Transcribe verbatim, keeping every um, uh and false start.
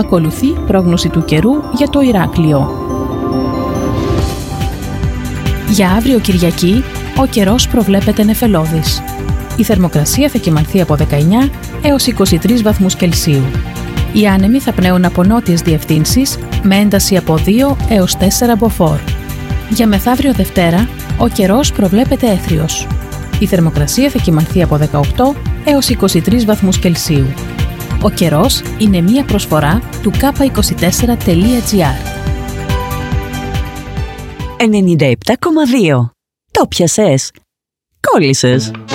Ακολουθεί πρόγνωση του καιρού για το Ηράκλειο. Για αύριο Κυριακή, ο καιρός προβλέπεται νεφελώδης. Η θερμοκρασία θα κυμανθεί από δεκαεννιά έως είκοσι τρεις βαθμούς Κελσίου. Οι άνεμοι θα πνέουν από νότιες διευθύνσεις με ένταση από δύο έως τέσσερα μποφόρ. Για μεθαύριο Δευτέρα, ο καιρός προβλέπεται έθριος. Η θερμοκρασία θα κυμανθεί από δεκαοκτώ έως είκοσι τρεις βαθμούς Κελσίου. Ο καιρός είναι μία προσφορά του κάπα είκοσι τέσσερα τελεία τζι άρ. ενενήντα επτά κόμμα δύο. Το πιασες. Κόλλησες.